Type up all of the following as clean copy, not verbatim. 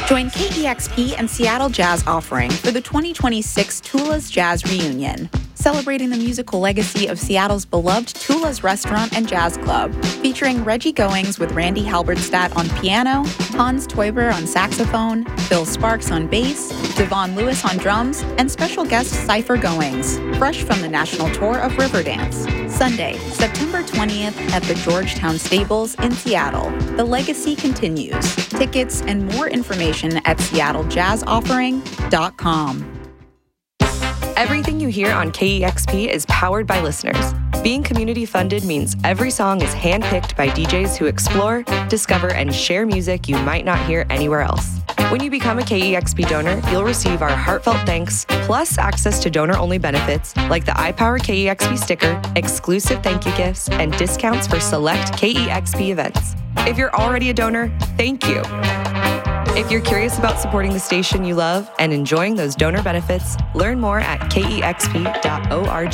Join KEXP and Seattle Jazz Offering for the 2026 Tula's Jazz Reunion, celebrating the musical legacy of Seattle's beloved Tula's Restaurant and Jazz Club, featuring Reggie Goings with Randy Halberstadt on piano, Hans Teuber on saxophone, Bill Sparks on bass, Devon Lewis on drums, and special guest Cypher Goings, fresh from the national tour of Riverdance. Sunday, September 20th at the Georgetown Stables in Seattle. The legacy continues. Tickets and more information at seattleJazzOffering.com. Everything you hear on KEXP is powered by listeners. Being community funded means every song is handpicked by DJs who explore, discover, and share music you might not hear anywhere else. When you become a KEXP donor, you'll receive our heartfelt thanks, plus access to donor-only benefits like the iPower KEXP sticker, exclusive thank you gifts, and discounts for select KEXP events. If you're already a donor, thank you. If you're curious about supporting the station you love and enjoying those donor benefits, learn more at kexp.org.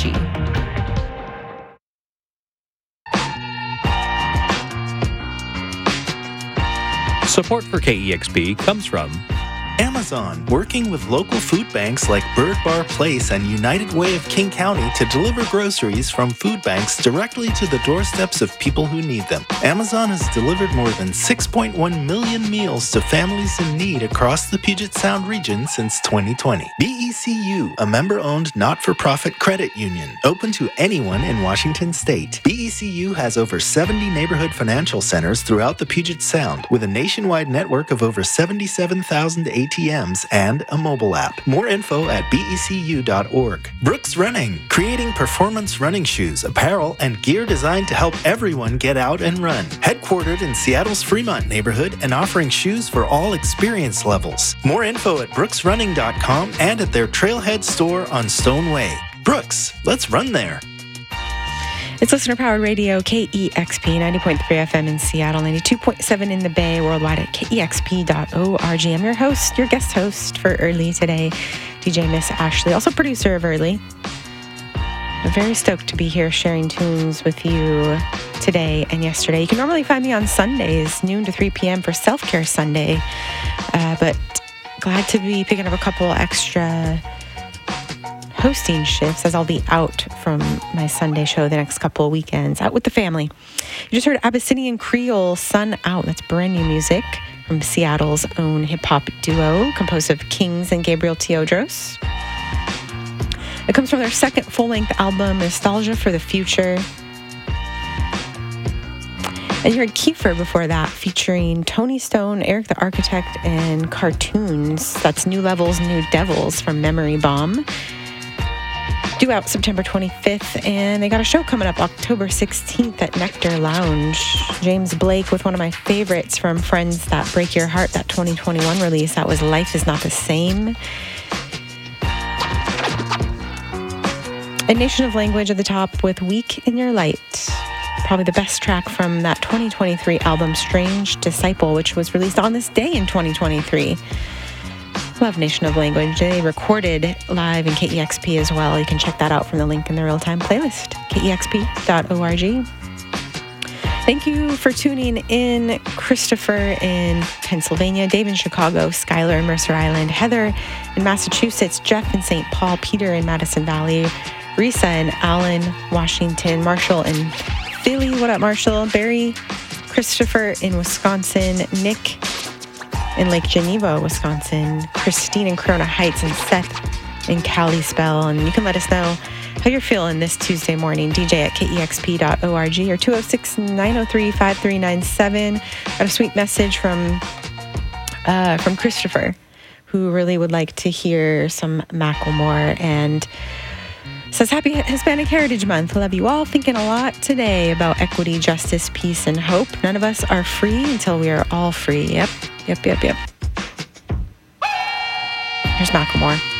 Support for KEXP comes from Amazon, working with local food banks like Bird Bar Place and United Way of King County to deliver groceries from food banks directly to the doorsteps of people who need them. Amazon has delivered more than 6.1 million meals to families in need across the Puget Sound region since 2020. BECU, a member-owned not-for-profit credit union, open to anyone in Washington State. BECU has over 70 neighborhood financial centers throughout the Puget Sound, with a nationwide network of over 77,000 ATMs and a mobile app. More info at becu.org. Brooks Running, creating performance running shoes, apparel, and gear designed to help everyone get out and run. Headquartered in Seattle's Fremont neighborhood and offering shoes for all experience levels. More info at brooksrunning.com and at their Trailhead store on Stone Way. Brooks, let's run there. It's listener-powered radio, KEXP, 90.3 FM in Seattle, 92.7 in the Bay, worldwide at kexp.org. I'm your host, your guest host for Early today, DJ Miss Ashley, also producer of Early. I'm very stoked to be here sharing tunes with you today and yesterday. You can normally find me on Sundays, noon to 3 p.m. for Self-Care Sunday, but glad to be picking up a couple extra hosting shifts as I'll be out from my Sunday show the next couple of weekends, out with the family. You just heard Abyssinian Creole, Sun Out. That's brand new music from Seattle's own hip-hop duo, composed of Kings and Gabriel Teodros. It comes from their second full-length album, Nostalgia for the Future. And you heard Kiefer before that, featuring Tony Stone, Eric the Architect, and Cartoons. That's New Levels, New Devils from Memory Bomb. Due out September 25th, and they got a show coming up October 16th at Nectar Lounge. James Blake with one of my favorites from Friends That Break Your Heart, that 2021 release. That was Life Is Not the Same. A Nation of Language at the top with Weak in Your Light. Probably the best track from that 2023 album, Strange Disciple, which was released on this day in 2023. Love Nation of Language. They recorded live in KEXP as well. You can check that out from the link in the real-time playlist, kexp.org. Thank you for tuning in. Christopher in Pennsylvania, Dave in Chicago, Skylar in Mercer Island, Heather in Massachusetts, Jeff in St. Paul, Peter in Madison Valley, Risa in Allen, Washington, Marshall in Philly. What up, Marshall? Barry, Christopher in Wisconsin, Nick in Lake Geneva, Wisconsin, Christine in Corona Heights, and Seth in Kalispell. And you can let us know how you're feeling this Tuesday morning. DJ at kexp.org or 206-903-5397. Got a sweet message from Christopher, who really would like to hear some Macklemore, and says, Happy Hispanic Heritage Month. Love you all. Thinking a lot today about equity, justice, peace, and hope. None of us are free until we are all free. Yep. Here's Macklemore.